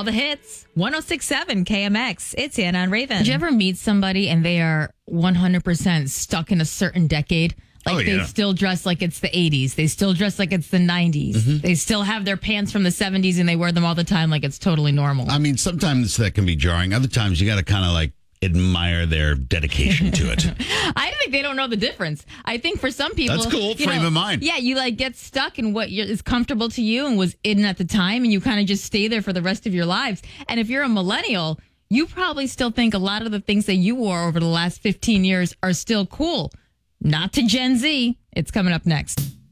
all the hits. 106.7 KMX. It's Anna and Raven. Did you ever meet somebody and they are 100% stuck in a certain decade? Like they still dress like it's the 80s. They still dress like it's the 90s. Mm-hmm. They still have their pants from the 70s and they wear them all the time like it's totally normal. I mean, sometimes that can be jarring. Other times you got to kind of like admire their dedication to it. I think they don't know the difference. I think for some people... That's cool. Frame of mind. Yeah, you like get stuck in what is comfortable to you and was in at the time and you kind of just stay there for the rest of your lives. And if you're a millennial, you probably still think a lot of the things that you wore over the last 15 years are still cool. Not to Gen Z. It's coming up next.